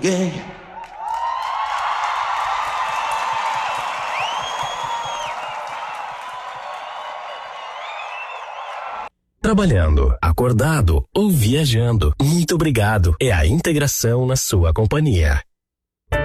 Trabalhando, acordado ou viajando, muito obrigado. É a integração na sua companhia.